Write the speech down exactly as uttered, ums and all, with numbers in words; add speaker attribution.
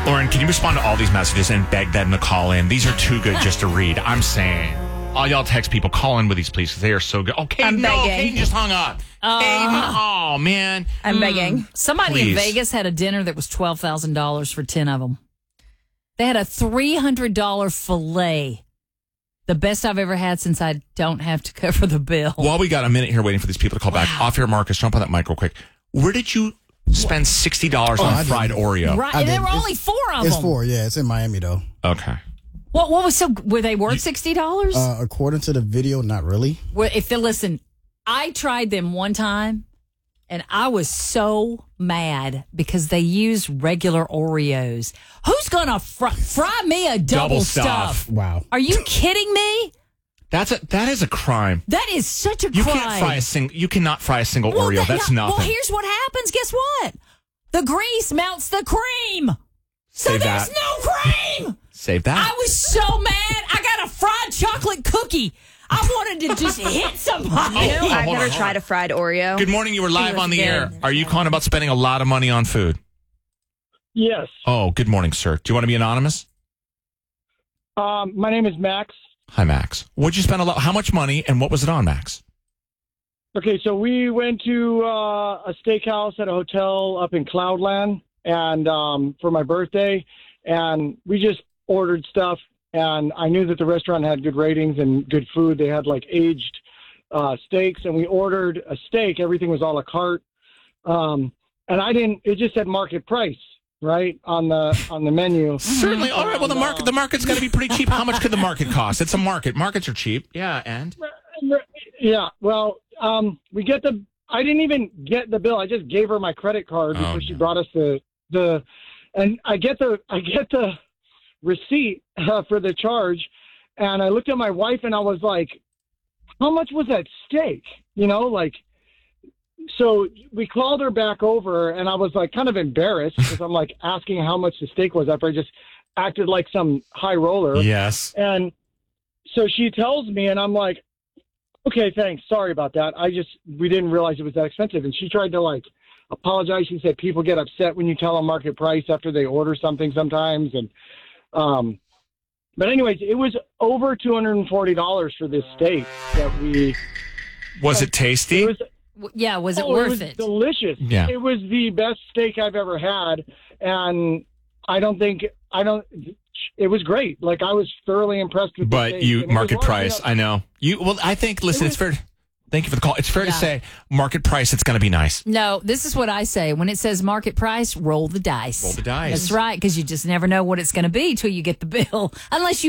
Speaker 1: Lauren, can you respond to all these messages and beg them to call in? These are too good just to read. I'm saying. All y'all text people, call in with these, please, because they are so good. Oh, Kate,
Speaker 2: I'm
Speaker 1: no,
Speaker 2: begging.
Speaker 1: Kate just hung up.
Speaker 2: Uh,
Speaker 1: Kate, oh, man.
Speaker 2: I'm begging.
Speaker 3: Somebody
Speaker 1: Please.
Speaker 3: in Vegas had a dinner that was twelve thousand dollars for ten of them. They had a three hundred dollars filet. The best I've ever had since I don't have to cover the bill.
Speaker 1: While we got a minute here waiting for these people to call back, off here, Marcus, jump on that mic real quick. Where did you spend sixty dollars
Speaker 4: Oh,
Speaker 1: on
Speaker 4: I
Speaker 1: fried
Speaker 4: didn't.
Speaker 1: Oreo?
Speaker 3: Right,
Speaker 4: I
Speaker 3: and there
Speaker 4: did.
Speaker 3: were
Speaker 4: It's-
Speaker 3: only four of
Speaker 4: It's
Speaker 3: them.
Speaker 4: four, yeah. It's in Miami, though.
Speaker 1: Okay.
Speaker 3: What? What was so? Were they worth sixty dollars?
Speaker 4: Uh, according to the video, not really.
Speaker 3: Well, if they listen, I tried them one time, and I was so mad because they used regular Oreos. Who's gonna fry, fry me a double,
Speaker 1: Double
Speaker 3: stuff?
Speaker 1: stuff.
Speaker 4: Wow.
Speaker 3: Are you kidding me?
Speaker 1: That's a that is a crime.
Speaker 3: That is such a
Speaker 1: You
Speaker 3: crime.
Speaker 1: can't fry a single. You cannot fry a single
Speaker 3: Well,
Speaker 1: Oreo.
Speaker 3: that-
Speaker 1: That's
Speaker 3: no,
Speaker 1: nothing.
Speaker 3: Well, here's what happens. Guess what? The grease melts the cream. So
Speaker 1: Save
Speaker 3: there's
Speaker 1: that.
Speaker 3: no cream.
Speaker 1: Save that.
Speaker 3: I was so mad. I got a fried chocolate cookie. I wanted to just hit somebody.
Speaker 1: Oh,
Speaker 2: You know,
Speaker 1: hold
Speaker 2: I've
Speaker 1: on,
Speaker 2: never
Speaker 1: hold
Speaker 2: tried
Speaker 1: on.
Speaker 2: a fried Oreo.
Speaker 1: Good morning. You were live
Speaker 2: was
Speaker 1: on the
Speaker 2: good.
Speaker 1: air. Are you calling about spending a lot of money on food?
Speaker 5: Yes.
Speaker 1: Oh, good morning, sir. Do you want to be anonymous?
Speaker 5: Um, my name is Max.
Speaker 1: Hi, Max. What'd you spend a lot? How much money and what was it on, Max?
Speaker 5: Okay, so we went to uh, a steakhouse at a hotel up in Cloudland, and um, for my birthday, and we just ordered stuff. And I knew that the restaurant had good ratings and good food. They had like aged uh, steaks, and we ordered a steak. Everything was a la carte, um, and I didn't. It just said market price right on the on the menu.
Speaker 1: Certainly. All right. Well, the market the market's got to be pretty cheap. How much could the market cost? It's a market. Markets are cheap. Yeah, and
Speaker 5: Yeah, well, um, we get the. I didn't even get the bill. I just gave her my credit card
Speaker 1: Oh,
Speaker 5: before she
Speaker 1: no.
Speaker 5: brought us the the, and I get the I get the receipt uh, for the charge, and I looked at my wife and I was like, "How much was that steak?" You know, like. So we called her back over, and I was like kind of embarrassed because I'm like asking how much the steak was after I just acted like some high roller.
Speaker 1: yes.
Speaker 5: And so she tells me, and I'm like, okay, thanks. Sorry about that. I just, we didn't realize it was that expensive. And she tried to like apologize. She said people get upset when you tell them market price after they order something sometimes. And, um, but anyways, it was over two hundred forty dollars for this steak that we,
Speaker 1: Was it tasty?
Speaker 5: it was,
Speaker 3: W- Yeah, was it
Speaker 5: oh,
Speaker 3: worth
Speaker 5: was
Speaker 3: it?
Speaker 5: delicious.
Speaker 1: Yeah.
Speaker 5: It was the best steak I've ever had. And I don't think, I don't, it was great. Like I was thoroughly impressed with the
Speaker 1: But
Speaker 5: steak.
Speaker 1: you
Speaker 5: And it was
Speaker 1: market
Speaker 5: large
Speaker 1: price.
Speaker 5: enough-
Speaker 1: I know. You well. I think. Listen,
Speaker 5: It
Speaker 1: it's fair. Thank you for the call. It's fair to
Speaker 3: Yeah.
Speaker 1: say market price. It's going to be nice.
Speaker 3: No, this is what I say. When it says market price, roll the dice.
Speaker 1: Roll the dice.
Speaker 3: That's right, because you just never know what it's going to be till you get the bill. Unless you